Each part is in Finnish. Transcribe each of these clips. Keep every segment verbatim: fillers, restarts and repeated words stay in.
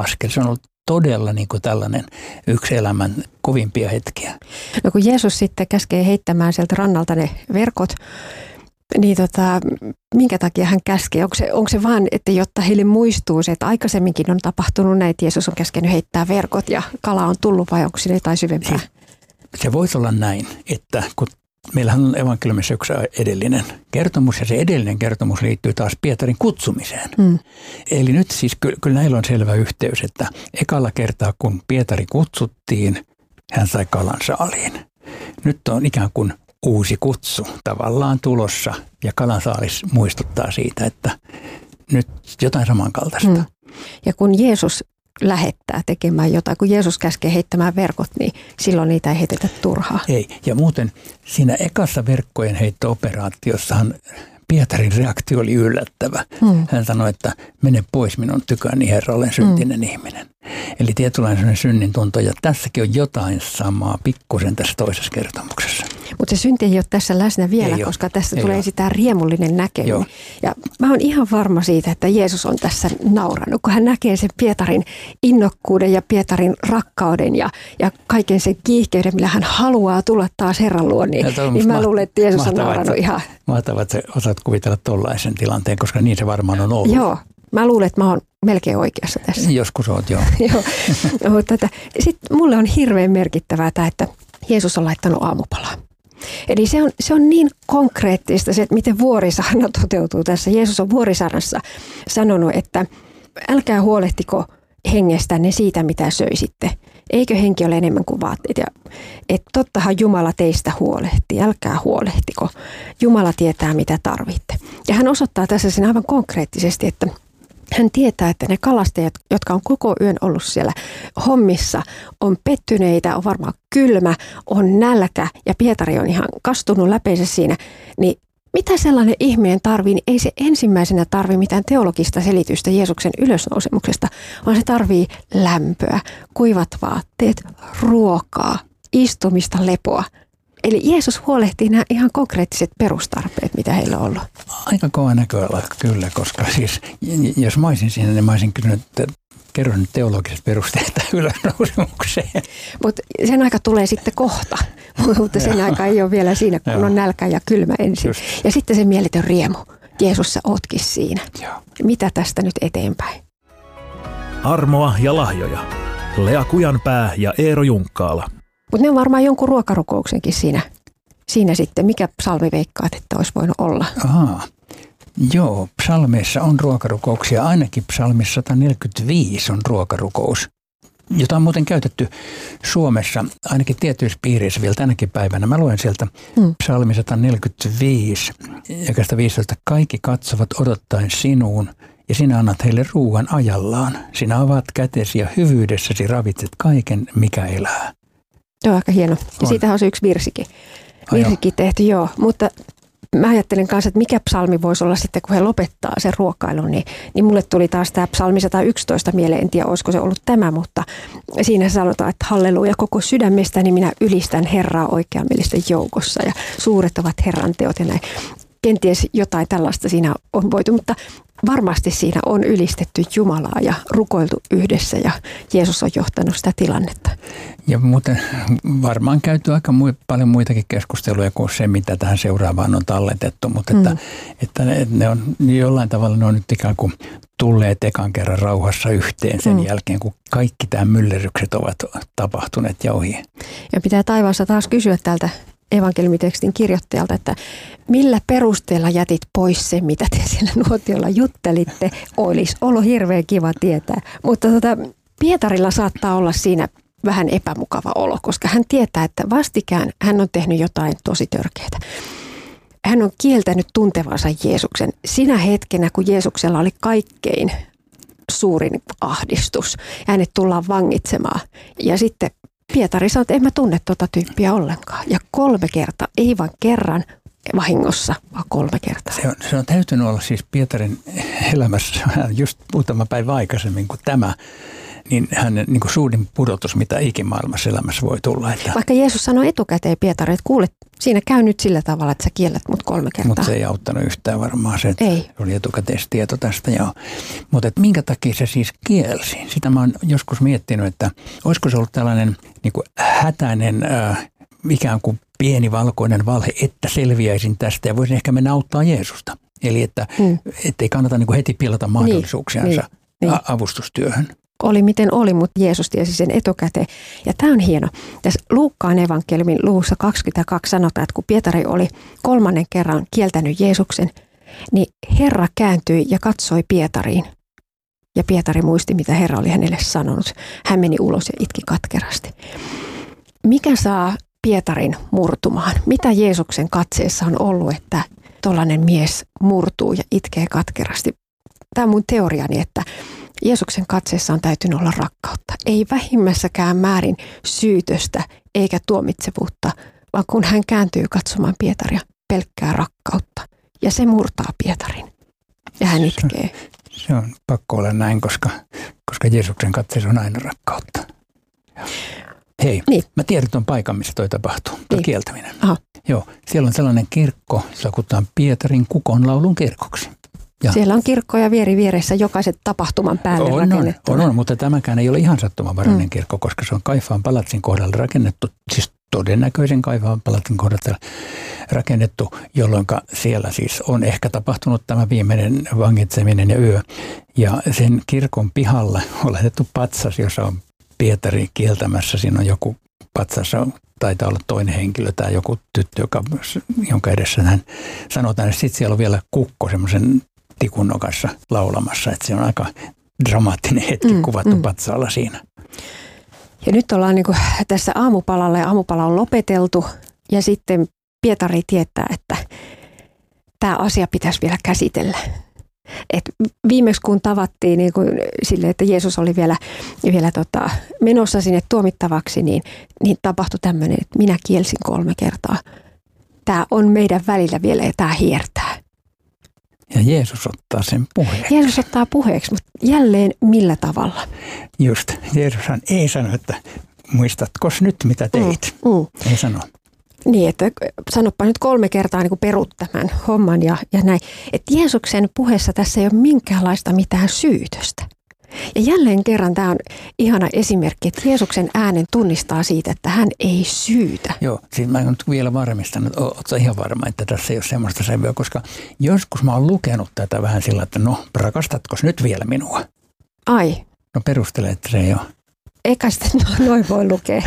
askel. Se on ollut todella niin kuin tällainen yksi elämän kovimpia hetkiä. No kun Jeesus sitten käskee heittämään sieltä rannalta ne verkot, niin tota, minkä takia hän käskee? Onko se, onko se vaan, että jotta heille muistuu se, että aikaisemminkin on tapahtunut näin, että Jeesus on käskenyt heittää verkot ja kala on tullut, vai onko siinä jotain syvempää? Siis se voisi olla näin, että kun meillähän on evankeliumissa yksi edellinen kertomus, ja se edellinen kertomus liittyy taas Pietarin kutsumiseen. Mm. Eli nyt siis kyllä, kyllä näillä on selvä yhteys, että ekalla kertaa kun Pietari kutsuttiin, hän sai kalan saaliin. Nyt on ikään kuin uusi kutsu tavallaan tulossa, ja kalansaalis muistuttaa siitä, että nyt jotain samankaltaista. Mm. Ja kun Jeesus lähettää tekemään jotain, kun Jeesus käskee heittämään verkot, niin silloin niitä ei heitetä turhaa. Ei, ja muuten siinä ekassa verkkojen heitto-operaatiossahan Pietarin reaktio oli yllättävä. Hmm. Hän sanoi, että mene pois minun tyköni, Herra, olen syntinen hmm. ihminen. Eli tietynlainen synnin tunto, ja tässäkin on jotain samaa pikkusen tässä toisessa kertomuksessa. Mutta se synti ei ole tässä läsnä vielä, ei koska ole. Tässä ei tulee sitä riemullinen näkemys. Ja mä oon ihan varma siitä, että Jeesus on tässä naurannut, kun hän näkee sen Pietarin innokkuuden ja Pietarin rakkauden ja, ja kaiken sen kiihkeyden, millä hän haluaa tulla taas Herran luo, niin, niin mä luulen, että Jeesus mahtavaa, on naurannut ihan. Mahtavaa, että osaat kuvitella tollaisen tilanteen, koska niin se varmaan on ollut. Joo, mä luulen, että mä oon melkein oikeassa tässä. Joskus oot, joo. joo. No, sitten mulle on hirveän merkittävää tämä, että Jeesus on laittanut aamupalaa. Eli se on, se on niin konkreettista se, että miten vuorisaarna toteutuu tässä. Jeesus on vuorisaarnassa sanonut, että älkää huolehtiko hengestänne siitä, mitä söisitte. Eikö henki ole enemmän kuin vaatteet? Ja, et tottahan Jumala teistä huolehtii, älkää huolehtiko. Jumala tietää, mitä tarvitte. Ja hän osoittaa tässä sen aivan konkreettisesti, että hän tietää, että ne kalastajat, jotka on koko yön ollut siellä hommissa, on pettyneitä, on varmaan kylmä, on nälkä ja Pietari on ihan kastunut läpeensä siinä, niin mitä sellainen ihminen tarvii, niin ei se ensimmäisenä tarvitse mitään teologista selitystä Jeesuksen ylösnousemuksesta, vaan se tarvii lämpöä, kuivat vaatteet, ruokaa, istumista, lepoa. Eli Jeesus huolehtii nämä ihan konkreettiset perustarpeet, mitä heillä on ollut. Aika kova näköala kyllä, koska siis jos mä olisin siinä, niin mä olisin kysynyt, että kerro nyt teologiset perusteet ylösnousemukseen. Mutta sen aika tulee sitten kohta, mutta sen aika ei ole vielä siinä, kun on nälkä ja kylmä ensin. Just. Ja sitten se mieletön riemu. Jeesus, sä ootkin siinä. Joo. Mitä tästä nyt eteenpäin? Armoa ja lahjoja. Lea Kujanpää ja Eero Junkkaala. Mutta ne on varmaan jonkun ruokarukouksenkin siinä, siinä sitten. Mikä psalmi veikkaat, että olisi voinut olla? Ahaa. Joo, psalmeissa on ruokarukouksia. Ainakin psalmissa sata neljäkymmentäviisi on ruokarukous, jota on muuten käytetty Suomessa ainakin tietyissä piireissä vielä tänäkin päivänä. Mä luen sieltä hmm. psalmi sata neljäkymmentäviisi, jakeesta viisitoista. Kaikki katsovat odottaen sinuun, ja sinä annat heille ruuan ajallaan. Sinä avaat kätesi ja hyvyydessäsi ravitset kaiken, mikä elää. Joo, aika hieno. Ja on. Siitähän on se yksi virsikin. Virsikin tehty, joo. Mutta mä ajattelen kanssa, että mikä psalmi voisi olla sitten, kun he lopettaa sen ruokailun, niin, niin mulle tuli taas tämä psalmi sata yksitoista mieleen. En tiedä, olisiko se ollut tämä, mutta siinä sanotaan, että halleluja, koko sydämestäni minä ylistän Herraa oikeamielisten joukossa ja suuret ovat Herran teot ja näin. Kenties jotain tällaista siinä on voitu, mutta varmasti siinä on ylistetty Jumalaa ja rukoiltu yhdessä ja Jeesus on johtanut sitä tilannetta. Ja muuten varmaan käyty aika muu, paljon muitakin keskusteluja kuin se, mitä tähän seuraavaan on talletettu, mutta että, mm. että ne, ne on jollain tavalla ne on nyt ikään kuin tulleet ekan kerran rauhassa yhteen sen mm. jälkeen, kun kaikki tämä myllerrykset ovat tapahtuneet ja ohi. Ja pitää taivaassa taas kysyä tältä evankeliumitekstin kirjoittajalta, että millä perusteella jätit pois sen, mitä te siellä nuotiolla juttelitte. Olisi ollut hirveän kiva tietää. Mutta tota, Pietarilla saattaa olla siinä vähän epämukava olo, koska hän tietää, että vastikään hän on tehnyt jotain tosi törkeää. Hän on kieltänyt tuntevansa Jeesuksen sinä hetkenä, kun Jeesuksella oli kaikkein suurin ahdistus. Hänet tullaan vangitsemaan. Ja sitten Pietari sanoi, että en mä tunne tuota tyyppiä ollenkaan. Ja kolme kertaa, ei vain kerran vahingossa, vaan kolme kertaa. Se on, se on täytynyt olla siis Pietarin elämässä just muutama päivä aikaisemmin kuin tämä, niin hänen niin kuin suurin pudotus, mitä ikimaailmassa elämässä voi tulla. Että vaikka Jeesus sanoi etukäteen Pietari, että kuule, Siinä käy nyt sillä tavalla, että sä kiellät mut kolme kertaa. Mutta se ei auttanut yhtään varmaan se, että ei. oli etukäteistieto tästä. Mutta minkä takia se siis kielsi? Sitä mä oon joskus miettinyt, että olisiko se ollut tällainen niin kuin hätäinen, äh, ikään kuin pieni valkoinen valhe, että selviäisin tästä ja voisin ehkä mennä auttaa Jeesusta. Eli että hmm. ei kannata niin kuin heti pilata mahdollisuuksiansa niin, niin, niin. avustustyöhön. Oli miten oli, mutta Jeesus tiesi sen etukäteen. Ja tämä on hieno. Tässä Luukkaan evankeliumin luvussa kaksikymmentäkaksi sanotaan, että kun Pietari oli kolmannen kerran kieltänyt Jeesuksen, niin Herra kääntyi ja katsoi Pietariin. Ja Pietari muisti, mitä Herra oli hänelle sanonut. Hän meni ulos ja itki katkerasti. Mikä saa Pietarin murtumaan? Mitä Jeesuksen katseessa on ollut, että tollainen mies murtuu ja itkee katkerasti? Tämä on mun teoriani, että Jeesuksen katseessa on täytynyt olla rakkautta. Ei vähimmässäkään määrin syytöstä eikä tuomitsevuutta, vaan kun hän kääntyy katsomaan Pietaria, pelkkää rakkautta. Ja se murtaa Pietarin. Ja hän itkee. Se, se on pakko olla näin, koska, koska Jeesuksen katseessa on aina rakkautta. Hei, niin. Mä tiedän tuon paikan, missä toi tapahtuu, tuo niin. kieltäminen. Aha. Joo, siellä on sellainen kirkko, jota kutsutaan Pietarin kukonlaulun kirkoksi. Ja. Siellä on kirkkoja vieri vieressä jokaisen tapahtuman päälle on, rakennettu. On, on, mutta tämäkään ei ole ihan sattumanvarainen mm. kirkko, koska se on Kaifaan palatsin kohdalla rakennettu, siis todennäköisen Kaifaan palatsin kohdalla rakennettu, jolloin siellä siis on ehkä tapahtunut tämä viimeinen vangitseminen ja yö. Ja sen kirkon pihalla on laitettu patsas, jossa on Pietari kieltämässä. Siinä on joku patsassa, taitaa olla toinen henkilö tai joku tyttö, joka, jonka edessä hän sanotaan. Sitten siellä on vielä kukko semmoisen tikun nokassa laulamassa, että se on aika dramaattinen hetki mm, kuvattu mm. patsaalla siinä. Ja nyt ollaan niin kuin tässä aamupalalla ja aamupala on lopeteltu ja sitten Pietari tietää, että tämä asia pitäisi vielä käsitellä. Et viimeksi kun tavattiin niin kuin sille, että Jeesus oli vielä, vielä tota, menossa sinne tuomittavaksi, niin, niin tapahtui tämmöinen, että minä kielsin kolme kertaa. Tämä on meidän välillä vielä ja tämä hiertää. Ja Jeesus ottaa sen puheeksi. Jeesus ottaa puheeksi, mutta jälleen millä tavalla? Just, Jeesushan ei sano, että muistatko nyt mitä teit. Mm, mm. Ei sano. Niin, että sanoppa nyt kolme kertaa niin kuin perut tämän homman ja, ja näin. Että Jeesuksen puheessa tässä ei ole minkäänlaista mitään syytöstä. Ja jälleen kerran tämä on ihana esimerkki, että Jeesuksen äänen tunnistaa siitä, että hän ei syytä. Joo, siis mä en nyt vielä varmistanut, että ootko ihan varma, että tässä ei ole semmoista sävyä, koska joskus mä oon lukenut tätä vähän sillä, että no, rakastatko nyt vielä minua? Ai. No perustele, että se ei ole. Eikä sitten no, noin voi lukea.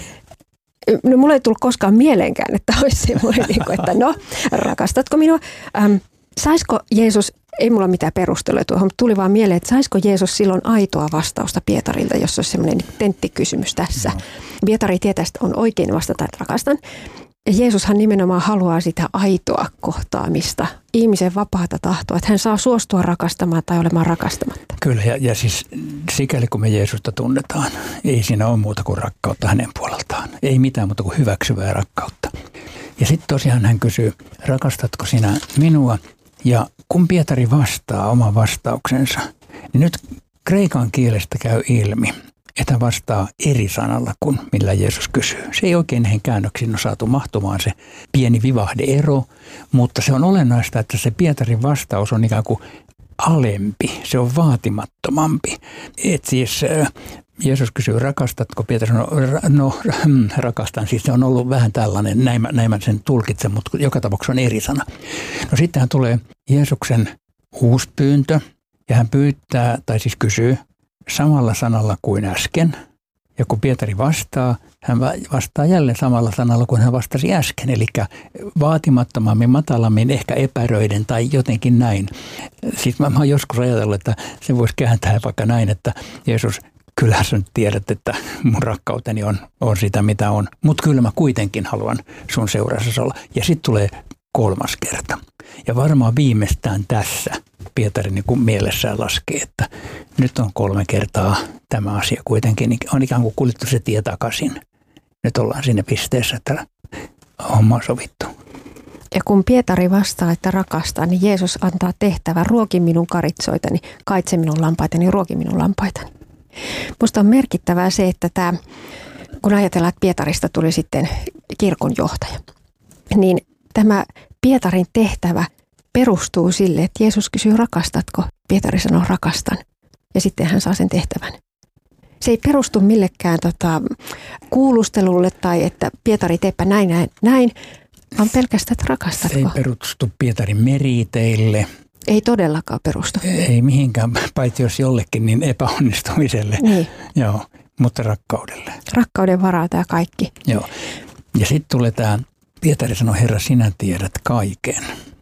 No mulla ei tullut koskaan mieleenkään, että olisi semmoinen, että no, rakastatko minua? Ähm, saisiko Jeesus, ei mulla mitään perusteluja tuohon, mutta tuli vaan mieleen, että saisiko Jeesus silloin aitoa vastausta Pietarilta, jos olisi semmoinen tenttikysymys tässä. No. Pietari tietää, että on oikein vastata, että rakastan. Ja Jeesushan nimenomaan haluaa sitä aitoa kohtaamista, ihmisen vapaata tahtoa, että hän saa suostua rakastamaan tai olemaan rakastamatta. Kyllä, ja, ja siis sikäli kun me Jeesusta tunnetaan, ei siinä ole muuta kuin rakkautta hänen puoleltaan. Ei mitään muuta kuin hyväksyvää rakkautta. Ja sitten tosiaan hän kysyy, rakastatko sinä minua? Ja kun Pietari vastaa oman vastauksensa, niin nyt kreikan kielestä käy ilmi, että hän vastaa eri sanalla kuin millä Jeesus kysyy. Se ei oikein näihin käännöksiin ole saatu mahtumaan se pieni vivahde-ero, mutta se on olennaista, että se Pietarin vastaus on ikään kuin alempi, se on vaatimattomampi. Et siis Jeesus kysyy, rakastatko? Pietari sanoo, no rakastan, siis se on ollut vähän tällainen, näin mä, näin mä sen tulkitsen, mutta joka tapauksessa on eri sana. No sittenhän tulee Jeesuksen uusi pyyntö ja hän pyytää, tai siis kysyy, samalla sanalla kuin äsken. Ja kun Pietari vastaa, hän vastaa jälleen samalla sanalla kuin hän vastasi äsken. Eli vaatimattomammin, matalammin, ehkä epäröiden tai jotenkin näin. Siis mä, mä oon joskus ajatellut, että se voisi kääntää vaikka näin, että Jeesus, kyllähän sä nyt tiedät, että mun rakkauteni on, on sitä mitä on. Mutta kyllä mä kuitenkin haluan sun seurassa olla. Ja sitten tulee kolmas kerta. Ja varmaan viimeistään tässä Pietari niin kuin mielessään laskee, että nyt on kolme kertaa tämä asia kuitenkin. On ikään kuin kuljettu se tie takaisin. Nyt ollaan siinä pisteessä, että homma on sovittu. Ja kun Pietari vastaa, että rakastaa, niin Jeesus antaa tehtävän, ruoki minun karitsoitani, kaitse minun lampaitani, ruoki minun lampaitani. Musta on merkittävää se, että tämä, kun ajatellaan, että Pietarista tuli sitten kirkon johtaja. niin tämä Pietarin tehtävä perustuu sille, että Jeesus kysyy, rakastatko? Pietari sanoo, rakastan. Ja sitten hän saa sen tehtävän. Se ei perustu millekään tota, kuulustelulle tai että Pietari teepä näin, näin, näin, vaan pelkästään, että rakastatko. Se ei perustu Pietarin meriteille. Ei todellakaan perustu. Ei mihinkään, paitsi jos jollekin, niin epäonnistumiselle. Niin. Joo, mutta rakkaudelle. Rakkauden varaa tämä kaikki. Joo. Ja sitten tulee tämä, Pietari sanoi, Herra, sinä tiedät kaiken.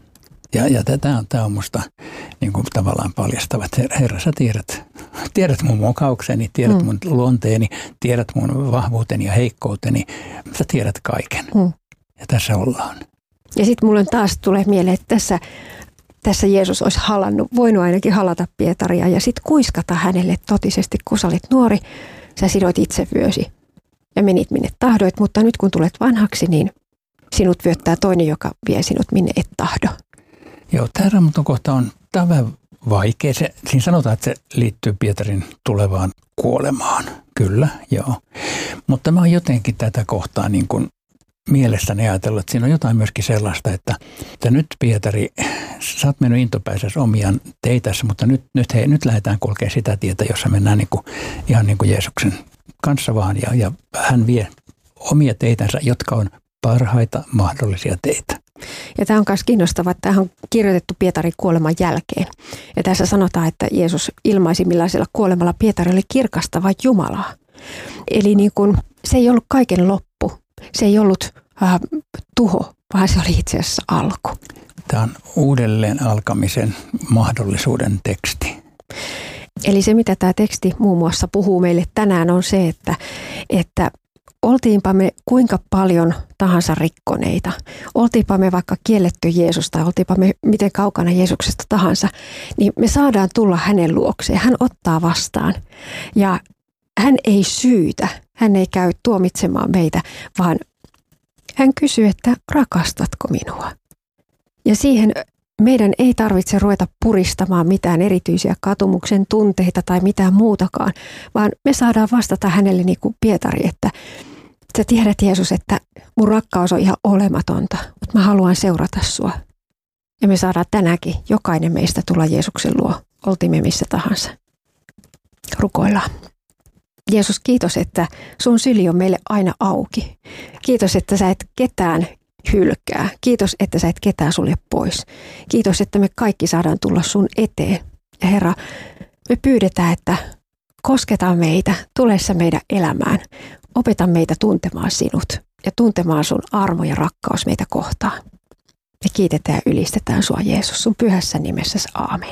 Ja, ja tämä on, on musta niin kuin tavallaan paljastava, että Herra, sä tiedät, tiedät mun mokaukseni, tiedät mm. mun luonteeni, tiedät mun vahvuuteni ja heikkouteni. Sä tiedät kaiken. Mm. Ja tässä ollaan. Ja sitten mulle taas tulee mieleen, että tässä, tässä Jeesus olisi halannut, voinut ainakin halata Pietaria ja sitten kuiskata hänelle totisesti, kun sä olit nuori, sä sidoit itse vyösi ja menit minne tahdoit, mutta nyt kun tulet vanhaksi, niin sinut vyöttää toinen, joka vie sinut minne et tahdo. Joo, tämä Raamatun kohta on vähän vaikea. Se, siinä sanotaan, että se liittyy Pietarin tulevaan kuolemaan. Kyllä, joo. Mutta mä oon jotenkin tätä kohtaa niin kuin mielessäni ajatellut, että siinä on jotain myöskin sellaista, että, että nyt Pietari, sä oot mennyt intopäisessä omiaan teitässä, mutta nyt, nyt, hei, nyt lähdetään kulkemaan sitä tietä, jossa mennään niin kuin, ihan niin kuin Jeesuksen kanssa vaan. Ja, ja hän vie omia teitänsä, jotka on parhaita mahdollisia teitä. Ja tämä on myös kiinnostavaa, että tämä on kirjoitettu Pietarin kuoleman jälkeen. Ja tässä sanotaan, että Jeesus ilmaisi, millaisella kuolemalla Pietari oli kirkastava Jumalaa. Eli niin kuin, se ei ollut kaiken loppu. Se ei ollut äh, tuho, vaan se oli itse asiassa alku. Tämä on uudelleen alkamisen mahdollisuuden teksti. Eli se, mitä tämä teksti muun muassa puhuu meille tänään, on se, että, että oltiinpa me kuinka paljon tahansa rikkoneita, oltiinpa me vaikka kielletty Jeesus tai oltiinpa me miten kaukana Jeesuksesta tahansa, niin me saadaan tulla hänen luokseen. Hän ottaa vastaan ja hän ei syytä, hän ei käy tuomitsemaan meitä, vaan hän kysyy, että rakastatko minua? Ja siihen meidän ei tarvitse ruveta puristamaan mitään erityisiä katumuksen tunteita tai mitään muutakaan, vaan me saadaan vastata hänelle niin kuin Pietari, että sä tiedät Jeesus, että mun rakkaus on ihan olematonta, mutta mä haluan seurata sua. Ja me saadaan tänäänkin jokainen meistä tulla Jeesuksen luo, oltiin me missä tahansa. Rukoillaan. Jeesus, kiitos, että sun syli on meille aina auki. Kiitos, että sä et ketään hylkää. Kiitos, että sä et ketään sulje pois. Kiitos, että me kaikki saadaan tulla sun eteen. Ja Herra, me pyydetään, että kosketa meitä, tule sä meidän elämään. Opeta meitä tuntemaan sinut ja tuntemaan sun armo ja rakkaus meitä kohtaan. Me kiitetään ja ylistetään sua, Jeesus, sun pyhässä nimessäsi. Aamen.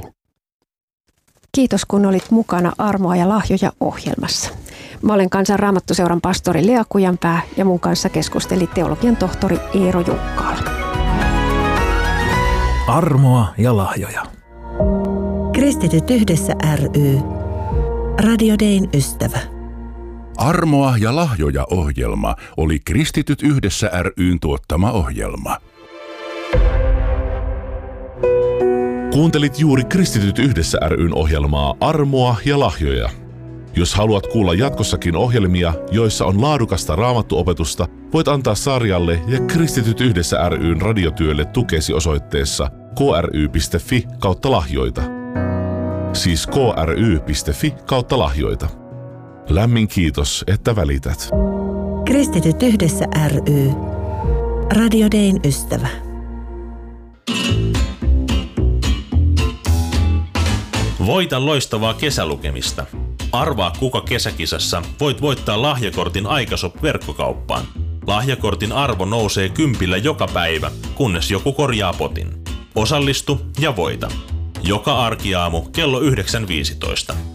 Kiitos, kun olit mukana Armoa ja lahjoja -ohjelmassa. Mä olen Kansan Raamattuseuran pastori Lea Kujanpää ja mun kanssa keskusteli teologian tohtori Eero Junkkaala. Armoa ja lahjoja. Kristityt yhdessä ry. Radio Dayn ystävä. Armoa ja lahjoja -ohjelma oli Kristityt yhdessä ry:n tuottama ohjelma. Kuuntelit juuri Kristityt yhdessä ry:n ohjelmaa Armoa ja lahjoja. Jos haluat kuulla jatkossakin ohjelmia, joissa on laadukasta raamattuopetusta, voit antaa sarjalle ja Kristityt yhdessä ry:n radiotyölle tukesi osoitteessa kry piste fi kautta lahjoita. Siis kry piste fi kautta lahjoita. Lämmin kiitos, että välität. Kristityt yhdessä ry. Radio Dayn ystävä. Voita loistavaa kesälukemista. Arvaa, kuka kesäkisassa voit voittaa lahjakortin Aikashop-verkkokauppaan. Lahjakortin arvo nousee kympillä joka päivä, kunnes joku korjaa potin. Osallistu ja voita. Joka arkiaamu kello yhdeksän viisitoista.